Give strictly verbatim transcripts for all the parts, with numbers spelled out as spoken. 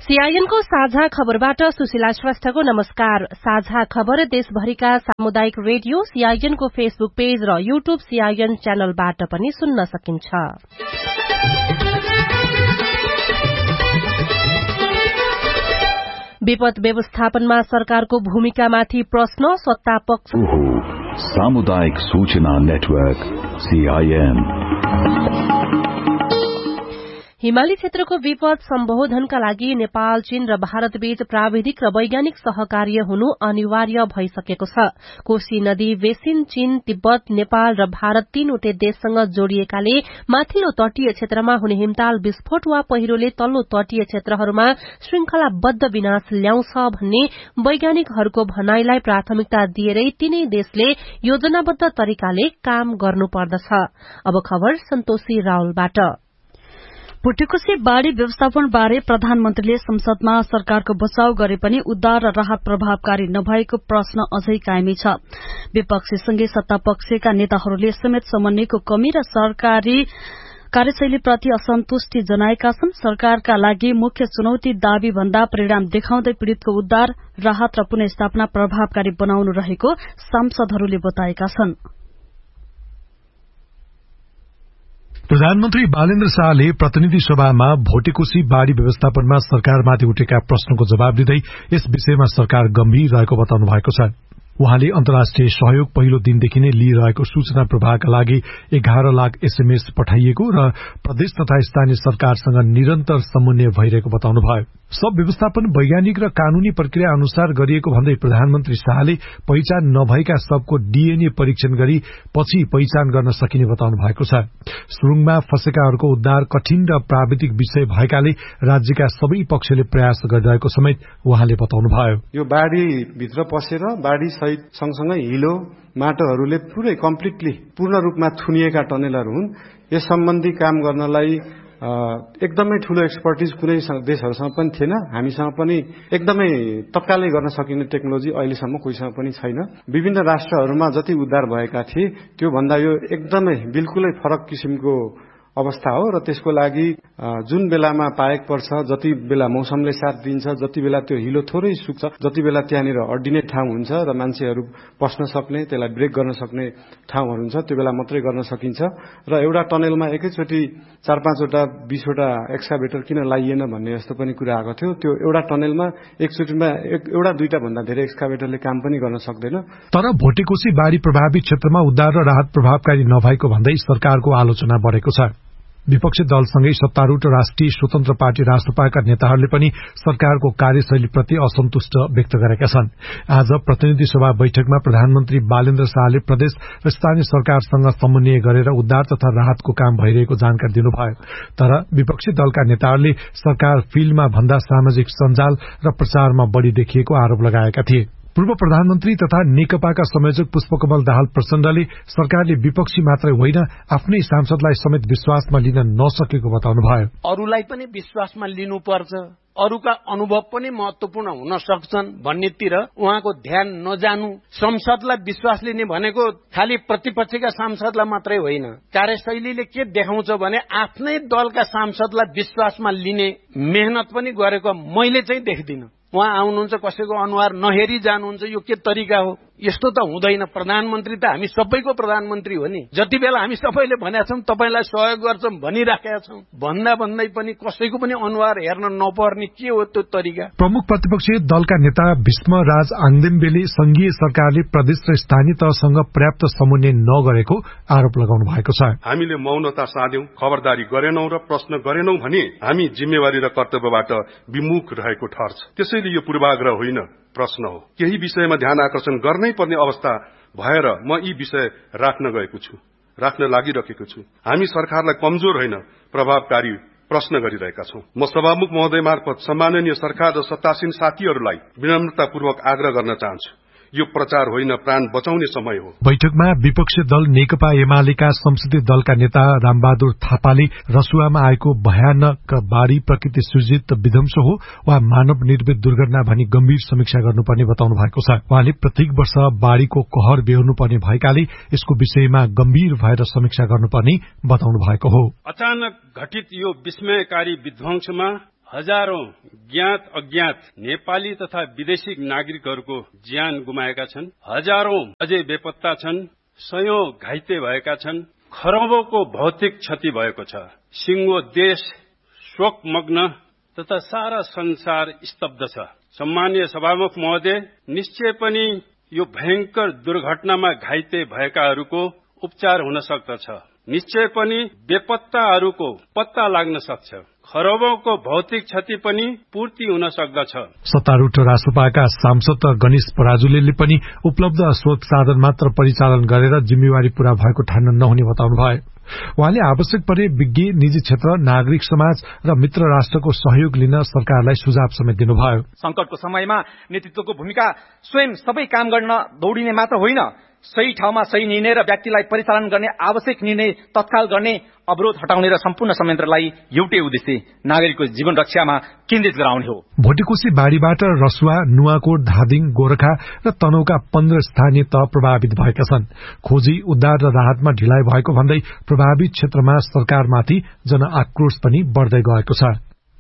CIN को साझा खबरबाट सुशीला श्रेष्ठको नमस्कार। साझा खबर देशभरिका सामुदायिक रेडियो सीआईएन को फेसबुक पेज र यूट्यूब सीआईएन च्यानलबाट पनि सुन्न सकिन्छ। विपद व्यवस्थापनमा सरकारको भूमिकामाथि प्रश्न सत्ता पक्ष। सामुदायिक सूचना नेटवर्क सीआईएन। हिमाली क्षेत्रको विपद सम्बोधनका लागि नेपाल, चीन र भारतबीच प्राविधिक र वैज्ञानिक सहकार्य हुनु अनिवार्य भइसकेको छ। कोशी नदी बेसिन चीन, तिब्बत, नेपाल र भारत तीनवटै देशसँग जोडिएकाले माथिल्लो तटीय क्षेत्रमा हुने हिमताल विस्फोट वा पहिरोले तल्लो तटीय क्षेत्रहरूमा श्रृंखलाबद्ध विनाश ल्याउँछ भन्ने वैज्ञानिकहरूको भनाईलाई प्राथमिकता दिएरै तीनै देशले योजनाबद्ध तरिकाले काम गर्नुपर्दछ। अब खबर सन्तोषी रावलबाट। भुटेकोशी बाढ़ी व्यवस्थापन बारे प्रधानमन्त्रीले संसदमा सरकारको बचाव गरे पनि उद्धार र राहत प्रभावकारी नभएको प्रश्न अझै कायमै छ। विपक्षीसँगै सत्तापक्षका नेताहरूले समेत समन्वयको कमी र सरकारी कार्यशैलीप्रति असन्तुष्टि जनाएका छन्। सरकारका लागि मुख्य चुनौती दावी भन्दा परिणाम देखाउँदै पीड़ितको उद्धार, राहत र पुनर्स्थापना प्रभावकारी बनाउनु रहेको सांसदहरूले बताएका छन्। प्रधानमन्त्री बालेन्द्र शाहले प्रतिनिधि सभामा भोटेकोशी बाढ़ी व्यवस्थापनमा सरकारमाथि उठेका प्रश्नको जवाब दिँदै यस विषयमा सरकार गम्भीर रहेको बताउनु भएको छ। उहाँले अन्तर्राष्ट्रिय सहयोग पहिलो दिनदेखि नै लिइरहेको सूचना प्रवाहका लागि एघार लाख एसएमएस पठाइएको र प्रदेश तथा स्थानीय सरकारसँग निरन्तर समन्वय भइरहेको बताउनुभयो। सब व्यवस्थापन वैज्ञानिक र कानूनी प्रक्रिया अनुसार गरिएको भन्दै प्रधानमन्त्री शाहले पहिचान नभएका सबको डीएनए परीक्षण गरी पछि पहिचान गर्न सकिने बताउनु भएको छ। सुरुङमा फँसेकाहरूको उद्धार कठिन र प्राविधिक विषय भएकाले राज्यका सबै पक्षले प्रयास गरिरहेको समेत उहाँले बताउनुभयो। यो बाढ़ी भित्र पसेर बाढ़ी सहित सँगसँगै हिलो माटोहरूले पुरै कम्प्लिटली पूर्ण रूपमा थुनिएका टनेलहरू हुन्। यस सम्बन्धी काम गर्नलाई एकदमै ठूलो एक्सपर्टिज कुनै देशहरूसँग पनि थिएन। हामीसँग पनि एकदमै तत्कालै गर्न सकिने टेक्नोलोजी अहिलेसम्म कोहीसँग पनि छैन। विभिन्न राष्ट्रहरूमा जति उद्धार भएका थिए त्यो भन्दा यो एकदमै बिल्कुलै फरक किसिमको अवस्था हो र त्यसको लागि जुन बेलामा पाएक पर्छ, जति बेला मौसमले साथ दिन्छ, जति बेला त्यो हिलो थोरै सुक्छ, जति बेला त्यहाँनिर अड्डिने ठाउँ हुन्छ र मान्छेहरू पस्न सक्ने, त्यसलाई ब्रेक गर्न सक्ने ठाउँहरू हुन्छ, त्यो बेला मात्रै गर्न सकिन्छ। र एउटा टनेलमा एकैचोटि चार पाँचवटा बीसवटा एक्सकाभेटर किन लाइएन भन्ने जस्तो पनि कुरा आएको थियो। त्यो एउटा टनेलमा एकचोटिमा एउटा दुईटा भन्दा धेरै एक्सकाभेटरले काम पनि गर्न सक्दैन। तर भोटेकोशी बाढ़ी प्रभावित क्षेत्रमा उद्धार र राहत प्रभावकारी नभएको भन्दै सरकारको आलोचना बढेको छ। विपक्षी दलसँगै सत्तारूढ राष्ट्रिय स्वतन्त्र पार्टी राष्ट्रपाका नेताहरूले पनि सरकारको कार्यशैलीप्रति असन्तुष्ट व्यक्त गरेका छन्। आज प्रतिनिधि सभा बैठकमा प्रधानमन्त्री बालेन्द्र शाहले प्रदेश र स्थानीय सरकारसँग समन्वय गरेर उद्धार तथा राहतको काम भइरहेको जानकारी दिनुभयो। तर विपक्षी दलका नेताहरूले सरकार फिल्डमा भन्दा सामाजिक सञ्जाल र प्रचारमा बढ़ी देखिएको आरोप लगाएका थिए। पूर्व प्रधानमन्त्री तथा नेकपाका संयोजक पुष्पकमल दाहाल प्रचण्डले सरकारले विपक्षी मात्रै होइन आफ्नै सांसदलाई समेत विश्वासमा लिन नसकेको बताउनुभयो। अरूलाई पनि विश्वासमा लिनुपर्छ, अरूका अनुभव पनि महत्वपूर्ण हुन सक्छन् भन्नेतिर उहाँको ध्यान नजानु। संसदलाई विश्वास लिने भनेको खालि प्रतिपक्षका सांसदलाई मात्रै होइन, कार्यशैलीले के देखाउँछ भने आफ्नै दलका सांसदलाई विश्वासमा लिने मेहनत पनि गरेको मैले चाहिँ देख्दिन। उहाँ आउनुहुन्छ, कसैको अनुहार नहेरी जानुहुन्छ, यो के तरिका हो? यस्तो त हुँदैन। प्रधानमन्त्री त हामी सबैको प्रधानमन्त्री हो नि। जति बेला हामी सबैले भनेका छौं तपाईलाई सहयोग गर्छौं भनिराखेका छौं, भन्दा भन्दै पनि कसैको पनि अनुहार हेर्न नपर्ने के हो त्यो तरिका? प्रमुख प्रतिपक्षी दलका नेता भीष्म राज आङदेम्बेले संघीय सरकारले प्रदेश र स्थानीय तहसँग पर्याप्त समन्वय नगरेको आरोप लगाउनु भएको छ। हामीले मौनता साध्यौं, खबरदारी गरेनौं र प्रश्न गरेनौं भने हामी जिम्मेवारी र कर्तव्यबाट विमुख रहेको ठहर्छ। त्यसैले यो पूर्वाग्रह होइन, प्रश्न हो। केही विषयमा ध्यान आकर्षण गर्नै पर्ने अवस्था भएर म यी विषय राख्न गएको छु, राख्न लागिरहेको छु। हामी सरकारलाई कमजोर होइन, प्रभावकारी प्रश्न गरिरहेका छौं। म सभामुख महोदय मार्फत सम्माननीय सरकार र सत्तासीन साथीहरूलाई विनम्रतापूर्वक आग्रह गर्न चाहन्छु, यो प्रचार होइन, प्राण बचाउने समय हो। बैठकमा विपक्षी दल नेकपा एमालेका संसदीय दलका नेता रामबहादुर थापाले रसुवामा आएको भयानक बाढ़ी प्रकृति सृजित विध्वंस हो वा मानव निर्मित दुर्घटना भनी गम्भीर समीक्षा गर्नुपर्ने बताउनु भएको छ। उहाँले प्रत्येक वर्ष बाढ़ीको कहर बेहोर्नुपर्ने भएकाले यसको विषयमा गम्भीर भएर समीक्षा गर्नुपर्ने बताउनु भएको हो। अचानक घटित यो विस्मयकारी विध्वंसमा हजारौं ज्ञात अज्ञात नेपाली तथा विदेशी नागरिकहरूको ज्यान गुमाएका छन्। हजारौं अझै बेपत्ता छन्। सयौं घाइते भएका छन्। खरबौंको भौतिक क्षति भएको छ। सिङ्गो देश शोकमग्न तथा सारा संसार स्तब्ध छ। सम्मानीय सभामुख महोदय, निश्चय पनि यो भयंकर दुर्घटनामा घाइते भएकाहरूको उपचार हुन सक्दछ। निश्चय पनि बेपत्ताहरूको पत्ता लाग्न सक्छ। खरबौंको भौतिक क्षति पनि पूर्ति हुन सक्दछ। सत्तारूढ़ राष्ट्रपाका सांसद गणेश पराजुलीले पनि उपलब्ध स्रोत साधन मात्र परिचालन गरेर जिम्मेवारी पूरा भएको ठान्न नहुने बताउनुभयो। उहाँले आवश्यक परे विज्ञ, निजी क्षेत्र, नागरिक समाज र मित्र राष्ट्रको सहयोग लिन सरकारलाई सुझाव समेत दिनुभयो। संकटको समयमा नेतृत्वको भूमिका स्वयं सबै काम गर्न दौडिने मात्र होइन, सही ठाउँमा सही निर्णय र व्यक्तिलाई परिचालन गर्ने आवश्यक निर्णय तत्काल गर्ने, अवरोध हटाउने र सम्पूर्ण संयन्त्रलाई एउटै उद्देश्य नागरिकको जीवन रक्षामा केन्द्रित गराउने हो। भोटेकोशी बाढ़ीबाट रसुवा, नुवाकोट, धादिङ, गोरखा र तनहुका पन्ध्र स्थानीय तह प्रभावित भएका छन्। खोजी, उद्धार र राहतमा ढिलाइ भएको भन्दै प्रभावित क्षेत्रमा सरकारमाथि जनआक्रोश पनि बढ्दै गएको छ।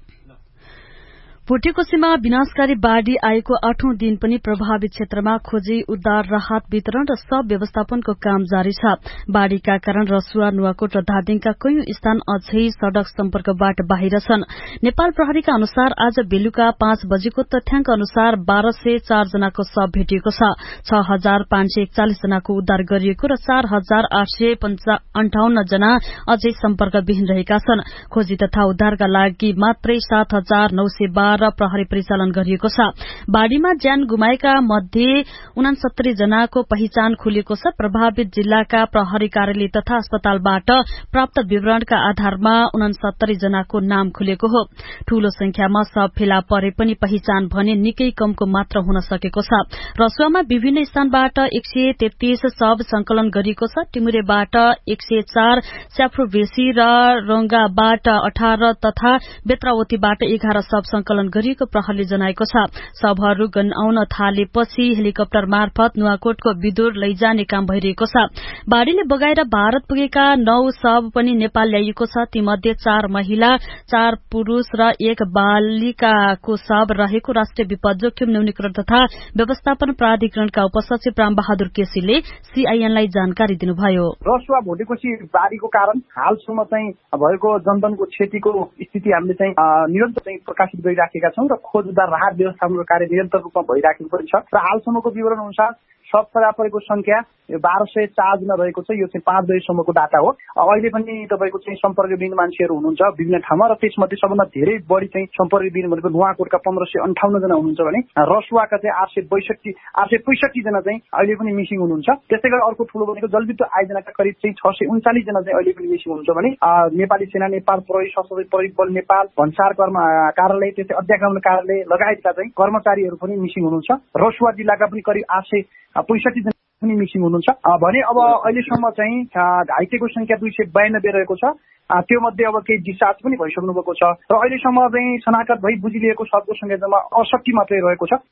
भोटेकोशीमा विनाशकारी बाढ़ी आएको आठौं दिन पनि प्रभावित क्षेत्रमा खोजी, उद्धार, राहत वितरण र सब व्यवस्थापनको काम जारी छ। बाढ़ीका कारण रसुवा, नुवाकोट र धादिङका कयौं स्थान अझै सड़क सम्पर्कबाट बाहिर छन्। नेपाल प्रहरीका अनुसार आज बेलुका पाँच बजेको तथ्याङ्क अनुसार बाह्र सय चार जनाको शव भेटिएको छ। छ हजार पाँच सय एकचालिस जनाको उद्धार गरिएको र चार हजार आठ सय अन्ठाउन्न जना अझै सम्पर्कविहीन रहेका छन्। खोजी तथा उद्धारका लागि मात्रै सात हजार नौ सय बाह्र प्रहरी परिचालन गरिएको छ। बाढ़ीमा ज्यान गुमाएका मध्ये उनासत्तरी जनाको पहिचान खुलेको छ। प्रभावित जिल्लाका प्रहरी कार्यालय तथा अस्पतालबाट प्राप्त विवरणका आधारमा उनासत्तरी जनाको नाम खुलेको हो। ठूलो संख्यामा शव फेला परे पनि पहिचान भने निकै कमको मात्र हुन सकेको छ। रसुवामा विभिन्न स्थानबाट एक सय तेत्तीस शव संकलन गरिएको छ। टिमुरेबाट एक सय चार, स्याफ्रोबेसी र रोंगाबाट अठार तथा बेत्रावतीबाट एघार शव संकलन गरिएको प्रहरीले जनाएको छ। शवहरू गन्हाउन थालेपछि हेलिकप्टर मार्फत नुवाकोटको विदुर लैजाने काम भइरहेको छ। बाढ़ीले बगाएर भारत पुगेका नौ शव पनि नेपाल ल्याइएको छ। तीमध्ये चार महिला, चार पुरूष र एक बालिकाको शव रहेको राष्ट्रिय विपद जोखिम न्यूनीकरण तथा व्यवस्थापन प्राधिकरणका उपसचिव राम बहादुर केसीले सीआईएनलाई जानकारी दिनुभयो। रसुवा भोटेकोशी बाढ़ीको कारण हालसम्म चाहिँ भएको जनधनको क्षतिको स्थिति हामीले चाहिँ निरन्तर चाहिँ प्रकाशित गरिराखेका छौं र खोज उद्धार राहत व्यवस्थापनको कार्य निरन्तर रूपमा भइराखेको पनि छ र हालसम्मको विवरण अनुसार शव फेला परेको संख्या बाह्र सय चार जना रहेको छ। यो चाहिँ पाँच बजेसम्मको डाटा हो। अहिले पनि तपाईँको चाहिँ सम्पर्कविहीन मान्छेहरू हुनुहुन्छ विभिन्न ठाउँमा र त्यसमध्ये सबभन्दा धेरै बढी चाहिँ सम्पर्कविहीन भनेको नुवाकोटका पन्ध्र सय अन्ठाउन्न जना हुनुहुन्छ भने रसुवाका चाहिँ आठ सय बैसठी आठ सय पैसठी जना चाहिँ अहिले पनि मिसिङ हुनुहुन्छ। त्यस्तै गरी अर्को ठूलो भनेको जलविद्युत आयोजनाका करिब चाहिँ छ सय उन्चालिस जना चाहिँ अहिले पनि मिसिङ हुनुहुन्छ भने नेपाली सेना नेपाल, प्रहरी, सशस्त्र प्रहरी बल नेपाल, भन्सार कर्म कार्यालय, त्यस्तै अध्यागमन कार्यालय लगायतका चाहिँ कर्मचारीहरू पनि मिसिङ हुनुहुन्छ। रसुवा जिल्लाका पनि करिब आठ सय पैसठी जना पनि मिसिङ हुनुहुन्छ भने अब अहिलेसम्म चाहिँ घाइतेको संख्या दुई सय बयानब्बे रहेको छ। त्यो मध्ये अब केही डिस्चार्ज पनि भइसक्नु भएको छ र अहिलेसम्म चाहिँ शनाखत भई बुझिलिएको शवको संख्या जम्मा अठसट्ठी मात्रै रहेको छ।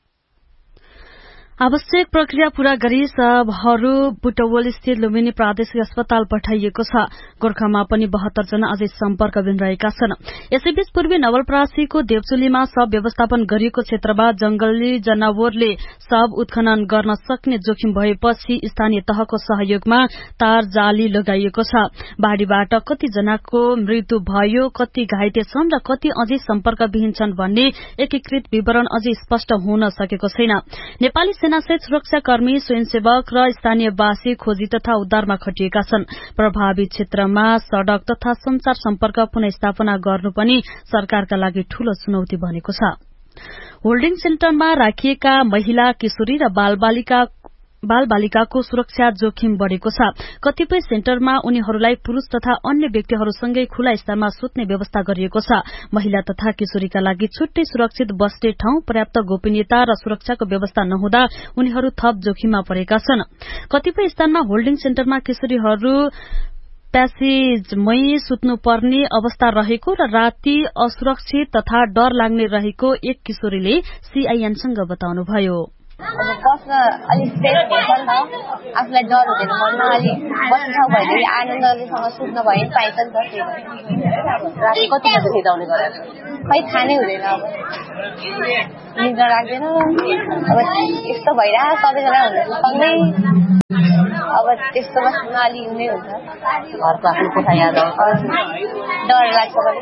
आवश्यक प्रक्रिया पूरा गरी शवहरू बुटवल स्थित लुम्बिनी प्रादेशिक अस्पताल पठाइएको छ। गोर्खामा पनि बहत्तर जना अझै सम्पर्कविहीन रहेका छन्। यसैबीच पूर्वी नवलपरासीको देवचुलीमा शव व्यवस्थापन गरिएको क्षेत्रमा जंगली जनावरले शव उत्खनन गर्न सक्ने जोखिम भएपछि स्थानीय तहको सहयोगमा तार जाली लगाइएको छ। बाढ़ीबाट कति जनाको मृत्यु भयो, कति घाइते छन् र कति अझै सम्पर्कविहीन छन् भन्ने एकीकृत विवरण अझै स्पष्ट हुन सकेको छैन। नेपाली सेनासहित सुरक्षाकर्मी, स्वयंसेवक र स्थानीयवासी खोजी तथा उद्धारमा खटिएका छन्। प्रभावित क्षेत्रमा सड़क तथा संचार सम्पर्क पुनः गर्नु पनि सरकारका लागि ठूलो चुनौती बनेको छ। होल्डिङ सेन्टरमा राखिएका महिला, किशोरी र बालबालिका बाल बालिकाको सुरक्षा जोखिम बढ़ेको छ। कतिपय सेन्टरमा उनीहरूलाई पुरूष तथा अन्य व्यक्तिहरूसँगै खुला स्थानमा सुत्ने व्यवस्था गरिएको छ। महिला तथा किशोरीका लागि छुट्टै सुरक्षित बस्ने ठाउँ, पर्याप्त गोपनीयता र सुरक्षाको व्यवस्था नहुँदा उनीहरू थप जोखिममा परेका छन्। कतिपय स्थानमा होल्डिङ सेन्टरमा किशोरीहरू प्यासेजमै सुत्नुपर्ने अवस्था रहेको र राति असुरक्षित तथा डर लाग्ने रहेको एक किशोरीले सीआईएनसँग बताउनुभयो। अब बस्न अलिक सेफ हुन्छ नि त, आफूलाई डर हुँदैन मनमा, अलिक बस्ने ठाउँ भएदेखि आनन्दलेसँग सुत्न भयो नि पाइन्छ नि त। राति कति बजी सिधाउने गरेर खै थाहा नै हुँदैन, अब निद्रा लाग्दैन। अब यस्तो भइरहेको सबैजना हुन्छ सँगै, अब त्यस्तो बस्न अलिक नै हुन्छ, घरको आफ्नो कोठा याद आउँछ, डर लाग्छ पनि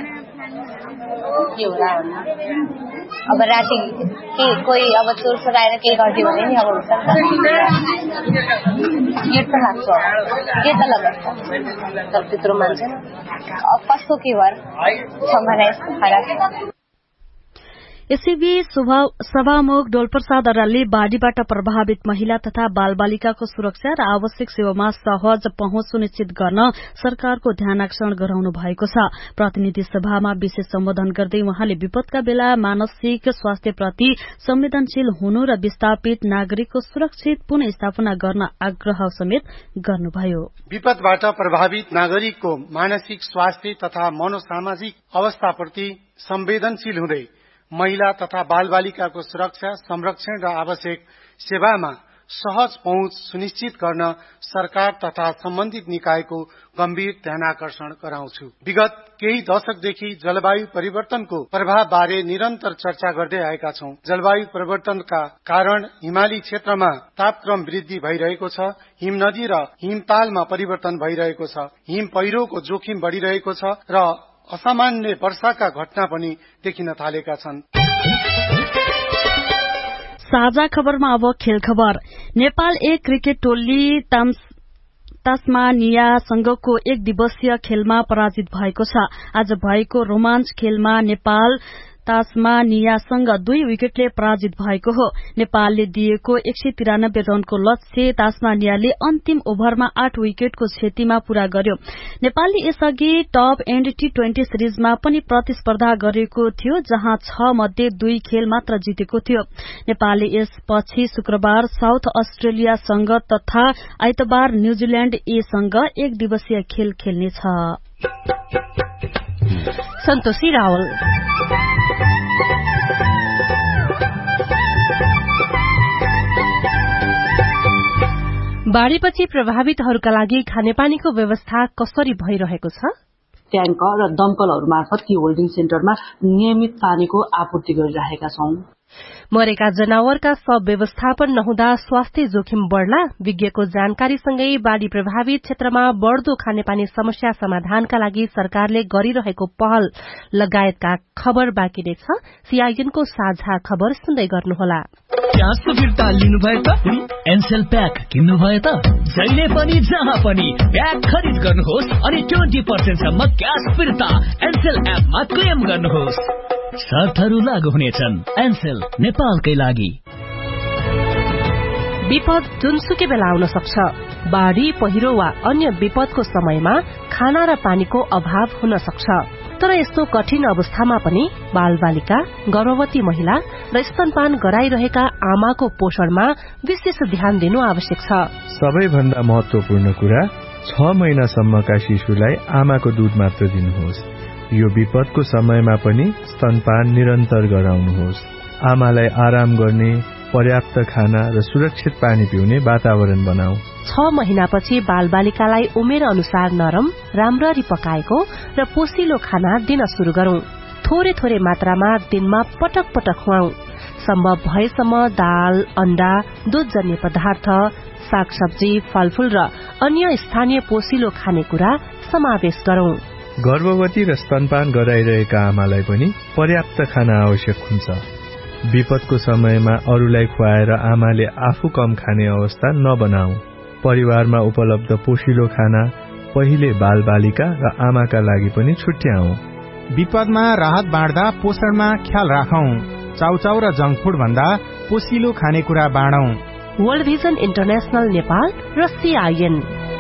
के होला भन्नु। अब राति के कोही अब चोर सोर आएर केही गरिदियो भने नि अब हुन्छ नि त, गेट त लाग्छ के त लगाउँछ तर त्यत्रो मान्छे अब कस्तो के भयो सम्भावना यस्तो खराब। यसैबीच सभामुख डोलप्रसाद अर्यालले बाढ़ीबाट प्रभावित महिला तथा बालबालिकाको सुरक्षा र आवश्यक सेवामा सहज पहुँच सुनिश्चित गर्न सरकारको ध्यानाकर्षण गराउनु भएको छ। प्रतिनिधि सभामा विशेष सम्बोधन गर्दै उहाँले विपदका बेला मानसिक स्वास्थ्यप्रति संवेदनशील हुनु र विस्थापित नागरिकको सुरक्षित पुनः गर्न आग्रह समेत गर्नुभयो। विपदबाट प्रभावित नागरिकको मानसिक स्वास्थ्य तथा मनोसामाजिक अवस्थाप्रति संवेदनशील हुँदै महिला तथा बालबालिकाको सुरक्षा, संरक्षण र आवश्यक सेवामा सहज पहुँच सुनिश्चित गर्न सरकार तथा सम्बन्धित निकायको गम्भीर ध्यानाकर्षण गराउँछु। विगत केही दशकदेखि जलवायु परिवर्तनको प्रभावबारे निरन्तर चर्चा गर्दै आएका छौं। जलवायु परिवर्तनका कारण हिमाली क्षेत्रमा तापक्रम वृद्धि भइरहेको छ, हिम नदी र हिमतालमा परिवर्तन भइरहेको छ, हिम पहिरोको जोखिम बढ़िरहेको छ र असामान्य वर्षाका घटना पनि देखिन थालेका छन्। साझा खबरमा अब खेल खबर। नेपाल एक क्रिकेट टोली तास्मानियासँगको एक दिवसीय खेलमा पराजित भएको छ। आज भएको रोमाञ्च खेलमा नेपाल तास्मानियासँग दुई विकेटले पराजित भएको हो। नेपालले दिएको एक सय तिरानब्बे रनको लक्ष्य तास्मानियाले अन्तिम ओभरमा आठ विकेटको क्षतिमा पूरा गर्यो। नेपालले यसअघि टप एण्ड टी ट्वेन्टी सिरिजमा पनि प्रतिस्पर्धा गरेको थियो, जहाँ छ मध्ये दुई खेल मात्र जितेको थियो। नेपालले यसपछि शुक्रबार साउथ अस्ट्रेलियासँग तथा आइतबार न्यूजील्याण्ड एसँग एक दिवसीय खेल खेल्नेछ। सन्तोषी रावल। बाढ़ीपछि प्रभावितहरूका लागि खानेपानीको व्यवस्था कसरी भइरहेको छ? ट्याङ्क र दमकलहरू मार्फत ती होल्डिङ सेन्टरमा नियमित पानीको आपूर्ति गरिरहेका छौं। मरेका जनावरका सब व्यवस्थापन नहुँदा स्वास्थ्य जोखिम बढ़ला। विज्ञको जानकारीसँगै बाढ़ी प्रभावित क्षेत्रमा बढ़दो खानेपानी समस्या समाधानका लागि सरकारले गरिरहेको पहल लगायतका खबर बाँकी नै छ। सीआईएनको साझा खबर सुन्दै गर्नुहोला। ग्यासको फिर्ता लिनुभयो त? एनसेल प्याक किन्नुभयो त? जहिले पनि जहाँ पनि प्याक खरिद गर्नुहोस् अनि ट्वेन्टी पर्सेन्ट सम्म ग्यास फिर्ता एनसेल एपमा क्लेम गर्नुहोस्। शर्तहरू लागू हुनेछन्। एनसेल नेपालकै लागि। विपद जुनसुकै बेला आउन सक्छ। बाढ़ी, पहिरो वा अन्य विपदको समयमा खाना र पानीको अभाव हुन सक्छ। तर यस्तो कठिन अवस्थामा पनि बालबालिका, गर्भवती महिला र स्तनपान गराइरहेका आमाको पोषणमा विशेष ध्यान दिनु आवश्यक छ। सबैभन्दा महत्वपूर्ण कुरा, छ महिनासम्मका शिशुलाई आमाको दूध मात्र दिनुहोस्। यो विपदको समयमा पनि स्तनपान निरन्तर गराउनुहोस्। आमालाई आराम गर्ने, पर्याप्त खाना र सुरक्षित पानी पिउने वातावरण बनाऊ। छ महिनापछि बालबालिकालाई उमेर अनुसार नरम, राम्ररी पकाएको र पोसिलो खाना दिन शुरू गरौं। थोरै थोरै मात्रामा दिनमा पटक पटक खुवाऊ। सम्भव भएसम्म दाल, अण्डा, दूधजन्य पदार्थ, सागसब्जी, फलफूल र अन्य स्थानीय पोसिलो खानेकुरा समावेश गरौं। गर्भवती र स्तनपान गराइरहेका आमालाई पनि पर्याप्त खाना आवश्यक हुन्छ। विपदको समयमा अरूलाई खुवाएर आमाले आफू कम खाने अवस्था नबनाऊ। परिवारमा उपलब्ध पोषिलो खाना पहिले बालबालिका र आमाका लागि पनि छुट्याऊ। विपदमा राहत बाँड्दा पोषणमा ख्याल राखौं। चाउचाउ र जंक फूड भन्दा पोषिलो खानेकुरा बाँडौं। वर्ल्ड भिजन इन्टरनेशनल नेपाल र सीआईएन।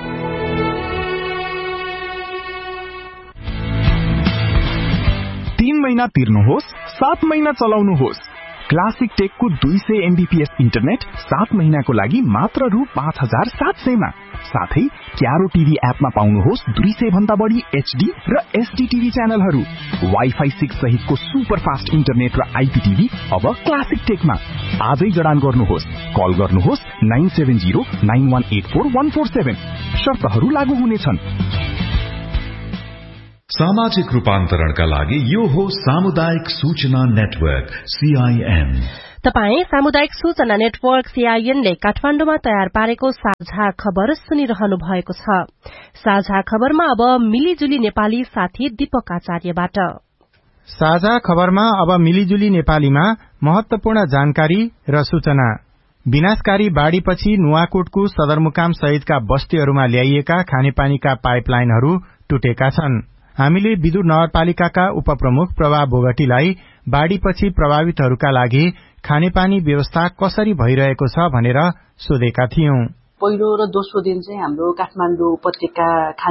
तीन महिना तिर्नुहोस्, सात महिना चलाउनुहोस्। क्लासिक टेकको दुई सय एमबीपीएस इन्टरनेट सात महिनाको लागि मात्र रु पाँच हजार सात सयमा। साथै क्यारो टिभी एपमा पाउनुहोस् दुई सय भन्दा बढी एचडी र एसडी टिभी च्यानलहरू। वाइफाई सिक्स सहितको सुपर फास्ट इन्टरनेट र आइपीटिभी अब क्लासिक टेकमा। आजै जडान गर्नुहोस्। कल गर्नुहोस् nine seven zero nine one eight four one four seven. शर्तहरू लागू हुनेछन्। सामाजिक रूपान्तरणका लागि यो हो सामुदायिक सूचना नेटवर्क सीआईएन। तपाई सामुदायिक सूचना नेटवर्क सीआईएन ले काठमाण्डुमा तयार पारेको साझा खबर सुनिरहनु भएको छ। साझा खबरमा अब मिलिजुली नेपाली साथी दीपक आचार्यबाट। साझा खबरमा अब मिलिजुली नेपालीमा महत्वपूर्ण जानकारी र सूचना। विनाशकारी बाढ़ीपछि नुवाकोटको सदरमुकाम सहितका बस्तीहरूमा ल्याइएका खानेपानीका पाइपलाइनहरू टुटेका छन्। हामीले विदुर नगरपालिकाका उपप्रमुख प्रभा बोगटीलाई बाढ़ीपछि प्रभावितहरूका लागि खानेपानी व्यवस्था कसरी भइरहेको छ भनेर सोधेका थियौं। पहिलो र दोस्रो दिन चाहिँ हाम्रो काठमाडौँ उपत्यका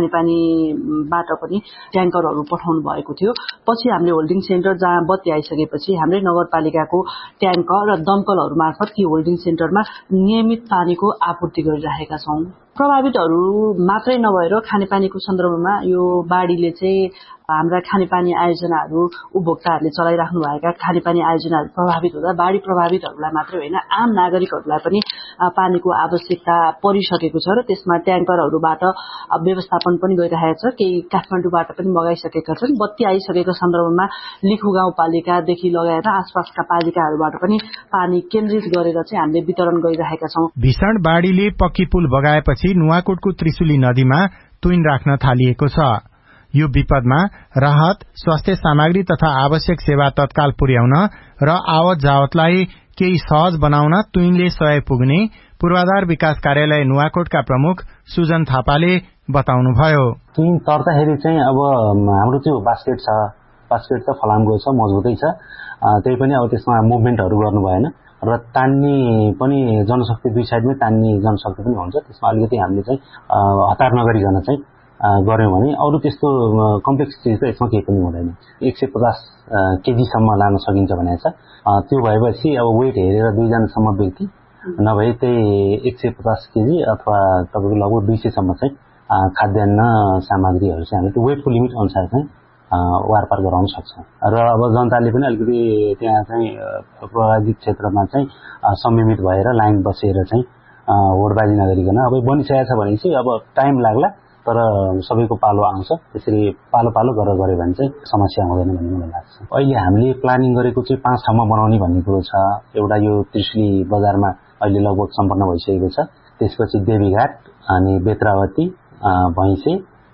खानेपानीबाट पनि ट्याङ्करहरू पठाउनु भएको थियो। पछि हामीले होल्डिङ सेन्टर जहाँ बत्ती आइसकेपछि हाम्रै नगरपालिकाको ट्याङ्कर र दमकलहरू मार्फत ती होल्डिङ सेन्टरमा नियमित पानीको आपूर्ति गरिरहेका छौं। प्रभावितहरू मात्रै नभएर खानेपानीको सन्दर्भमा यो बाढ़ीले चाहिँ हाम्रा खानेपानी आयोजनाहरू उपभोक्ताहरूले चलाइराख्नु भएका खानेपानी आयोजनाहरू प्रभावित हुँदा बाढ़ी प्रभावितहरूलाई मात्रै होइन आम नागरिकहरूलाई पनि पानीको आवश्यकता परिसकेको छ र त्यसमा ट्याङ्करहरूबाट व्यवस्थापन पनि गरिरहेको छ। केही काठमाडौँबाट पनि मगाइसकेका छन्। बत्ती आइसकेको सन्दर्भमा लिखु गाउँपालिकादेखि लगाएर आसपासका पालिकाहरूबाट पनि पानी केन्द्रित गरेर चाहिँ हामीले वितरण गरिरहेका छौं। भीषण बाढ़ीले पक्की पुल बगाएपछि नुवाकोटको त्रिशुली नदीमा तुइन राख्न थालिएको छ। यो विपदमा राहत, स्वास्थ्य सामग्री तथा आवश्यक सेवा तत्काल पुर्याउन र आवत जावतलाई केही सहज बनाउन तुइनले सहयोग पुग्ने पूर्वाधार विकास कार्यालय नुवाकोटका प्रमुख सुजन थापाले बताउनुभयो। तुइन तर्दाखेरि चाहिँ अब हाम्रो त्यो बास्केट छ, बास्केट त फलामको छ, मजबुतै छ, त्यही पनि अब त्यसमा मुभमेन्टहरू गर्नु भएन र तान्ने पनि जनशक्ति दुई साइडमै तान्ने जनशक्ति पनि हुन्छ। त्यसमा अलिकति हामीले चाहिँ हतार नगरिकन चाहिँ गर्यौं भने अरू त्यस्तो कम्प्लेक्स चिज त यसमा केही पनि हुँदैन। एक सय पचास केजीसम्म लान सकिन्छ भनेको छ। त्यो भएपछि अब वेट हेरेर दुईजनासम्म व्यक्ति नभए त्यही एक सय पचास केजी अथवा तपाईँको लगभग दुई सयसम्म चाहिँ खाद्यान्न सामग्रीहरू चाहिँ हामी त्यो वेटको लिमिट अनुसार चाहिँ वारपार गराउन सक्छौँ। र अब जनताले पनि अलिकति त्यहाँ चाहिँ प्रभावित क्षेत्रमा चाहिँ संयमित भएर लाइन बसेर चाहिँ होडबाजी नगरिकन अब बनिसकेको छ भने चाहिँ अब टाइम लाग्ला तर सबैको पालो आउँछ। त्यसरी पालो पालो गरेर गऱ्यो भने चाहिँ समस्या हुँदैन भन्ने मलाई लाग्छ। अहिले हामीले प्लानिङ गरेको चाहिँ पाँच ठाउँमा बनाउने भन्ने कुरो छ। एउटा यो त्रिशुली बजारमा अहिले लगभग सम्पन्न भइसकेको छ। त्यसपछि देवीघाट अनि बेत्रावती भैँसे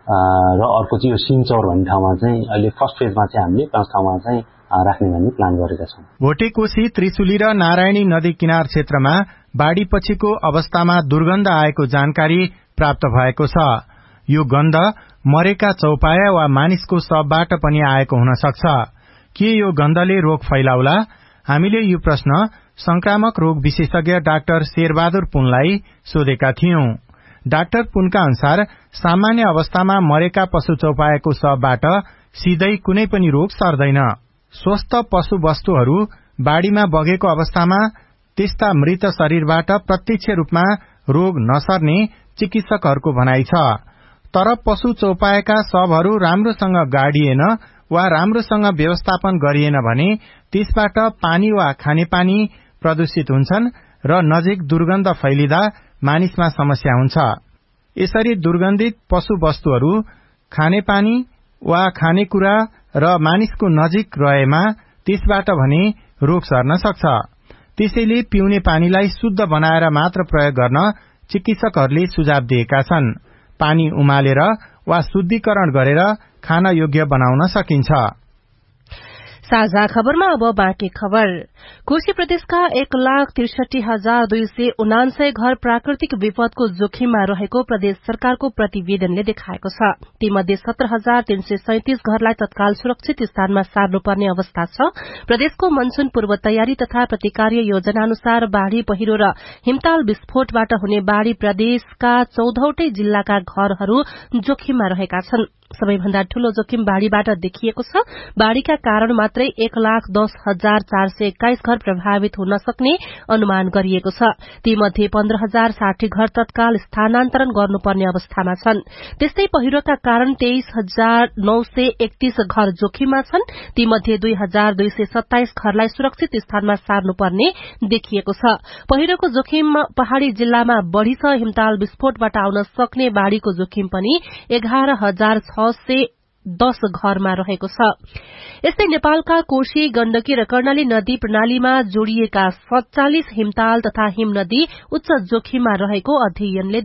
र अर्को चाहिँ यो सिङचौर भन्ने ठाउँमा चाहिँ अहिले फर्स्ट फेजमा चाहिँ हामीले पाँच ठाउँमा चाहिँ राख्ने भन्ने प्लान गरेका छौँ। भोटेकोशी, त्रिशुली र नारायणी नदी किनार क्षेत्रमा बाढ़ी पछिको अवस्थामा दुर्गन्ध आएको जानकारी प्राप्त भएको छ। यो गन्ध मरेका चौपाया वा मानिसको शवबाट पनि आएको हुन सक्छ। के यो गन्धले रोग फैलाउला? हामीले यो प्रश्न संक्रामक रोग विशेषज्ञ डाक्टर शेरबहादुर पुनलाई सोधेका थियौं। डाक्टर पुनका अनुसार सामान्य अवस्थामा मरेका पशु चौपायाको शवबाट सिधै कुनै पनि रोग सर्दैन। स्वस्थ पशु वस्तुहरू बाढ़ीमा बगेको अवस्थामा त्यस्ता मृत शरीरबाट प्रत्यक्ष रूपमा रोग नसर्ने चिकित्सकहरूको भनाइ छ। तर पशु चौपाएका शवहरू राम्रोसँग गाडिएन वा राम्रोसँग व्यवस्थापन गरिएन भने त्यसबाट पानी वा खानेपानी प्रदूषित हुन्छन् र नजिक दुर्गन्ध फैलिँदा मानिसमा समस्या हुन्छ। यसरी दुर्गन्धित पशु वस्तुहरू खानेपानी वा खानेकुरा र मानिसको नजिक रहेमा त्यसबाट भने रोग सर्न सक्छ। त्यसैले पिउने पानीलाई शुद्ध बनाएर मात्र प्रयोग गर्न चिकित्सकहरूले सुझाव दिएका छन्। पानी उमालेर वा शुद्धिकरण गरेर खान योग्य बनाउन सकिन्छ। साझा खबरमा अब बाँकी खबर। कोशी प्रदेशका एक लाख त्रिसठी हजार दुई सय उनान्सय घर प्राकृतिक विपदको जोखिममा रहेको प्रदेश सरकारको प्रतिवेदनले देखाएको छ। तीमध्ये सत्र हजार तीन सय सैंतिस घरलाई तत्काल सुरक्षित स्थानमा सार्नुपर्ने अवस्था छ। प्रदेशको मनसून पूर्व तयारी तथा प्रतिकार्य योजना अनुसार बाढ़ी, पहिरो र हिमताल विस्फोटबाट हुने बाढ़ी प्रदेशका चौधवटै जिल्लाका घरहरू जोखिममा रहेका छन्। सबैभन्दा ठूलो जोखिम बाढ़ीबाट देखिएको छ। बाढ़ीका कारण मात्रै एक लाख दस हजार चार सय एक्काइस सत्ताइस घर प्रभावित हुन सक्ने अनुमान गरिएको छ। तीमध्ये पन्ध्र हजार साठी घर तत्काल स्थानान्तरण गर्नुपर्ने अवस्थामा छन्। त्यस्तै पहिरोका कारण तेइस हजार नौ सय एकतीस घर जोखिममा छन्। तीमध्ये दुई हजार दुई सय सत्ताइस घरलाई सुरक्षित स्थानमा सार्नुपर्ने देखिएको छ। पहिरोको जोखिम पहाड़ी जिल्लामा बढ़ी छ। हिमताल विस्फोटबाट आउन सक्ने बाढ़ीको जोखिम पनि एघार हजार छ सय दस घरमा रहेको छ। यस्तै नेपालका कोशी, गण्डकी र कर्णाली नदी प्रणालीमा जोड़िएका सत्तालिस हिमताल तथा हिम नदी उच्च जोखिममा रहेको अध्ययनले